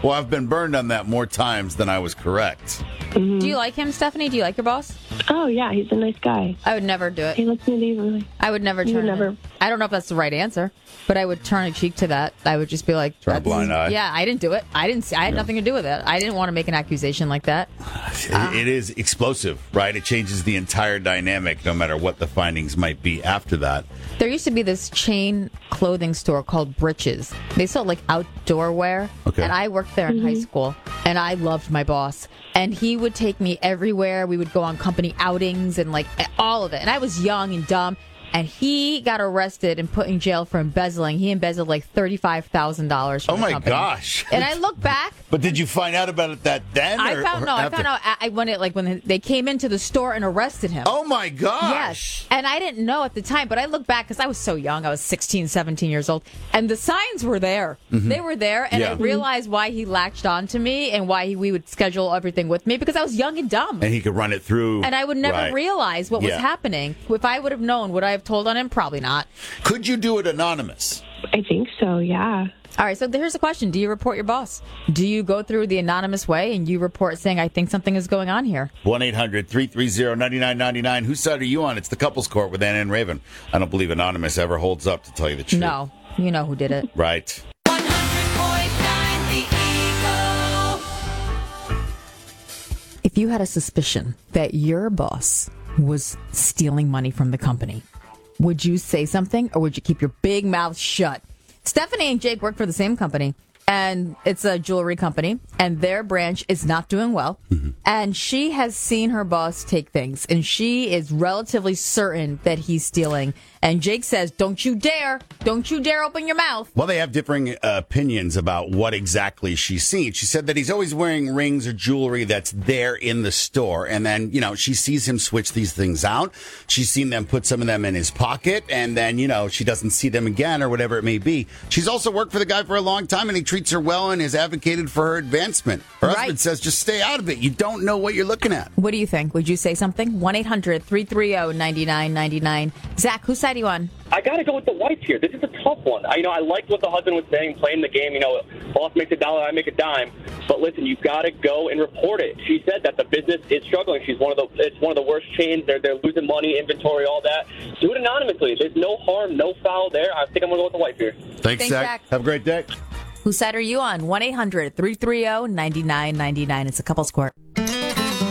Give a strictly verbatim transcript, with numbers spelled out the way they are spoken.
Well, I've been burned on that more times than I was correct. Mm-hmm. Do you like him, Stephanie? Do you like your boss? Oh, yeah, he's a nice guy. I would never do it. He lets me leave early. I would never You turn would never. it. I don't know if that's the right answer, but I would turn a cheek to that. I would just be like, Turn a that's- blind eye. Yeah, I didn't do it. I didn't. See, I had Yeah. nothing to do with it. I didn't want to make an accusation like that. It, it is explosive, right? It changes the entire dynamic, no matter what the findings might be after that. There used to be this chain clothing store called Britches. They sold like outdoor wear, Okay. and I worked there in high school, and I loved my boss. And he would take me everywhere. We would go on company outings and like all of it. And I was young and dumb. And he got arrested and put in jail for embezzling. He embezzled like thirty-five thousand dollars from Oh the my company. gosh! And I look back. But did you find out about it that then? I or- found or no. I after? found out I, when it like when they came into the store and arrested him. Oh my gosh! Yes. And I didn't know at the time, but I look back because I was so young. I was sixteen, seventeen years old. And the signs were there. They were there. And Yeah. I realized why he latched on to me and why he, we would schedule everything with me because I was young and dumb. And he could run it through. And I would never Right. realize what was Yeah. happening. If I would have known, would I have told on him? Probably not. Could you do it anonymous? I think so, yeah. All right, so here's a question. Do you report your boss? Do you go through the anonymous way and you report saying, I think something is going on here? one eight hundred three three zero nine nine nine nine. Whose side are you on? It's the couples court with Anna and Raven. I don't believe anonymous ever holds up, to tell you the truth. No. You know who did it. Right. one hundred point nine The Eagle. If you had a suspicion that your boss was stealing money from the company, would you say something or would you keep your big mouth shut? Stephanie and Jake work for the same company, and it's a jewelry company, and their branch is not doing well. Mm-hmm. And she has seen her boss take things, and she is relatively certain that he's stealing. And Jake says, don't you dare, don't you dare open your mouth. Well, they have differing uh, opinions about what exactly she's seen. She said that he's always wearing rings or jewelry that's there in the store. And then, you know, she sees him switch these things out. She's seen them put some of them in his pocket. And then, you know, she doesn't see them again or whatever it may be. She's also worked for the guy for a long time, and he treats her well and has advocated for her advancement. Her Right. husband says, just stay out of it. You don't know what you're looking at. What do you think? Would you say something? one eight hundred three three zero nine nine nine nine. Zach, whose side are you on? I got to go with the wife here. This is a tough one. I, you know, I liked what the husband was saying, playing the game. You know, boss makes a dollar, I make a dime. But listen, you've got to go and report it. She said that the business is struggling. She's one of the. It's one of the worst chains. They're they're losing money, inventory, all that. Do it anonymously. There's no harm, no foul there. I think I'm going to go with the wife here. Thanks, Thanks, Zach. Zach. Have a great day. Whose side are you on? one eight hundred three three zero nine nine nine nine. It's a couples court.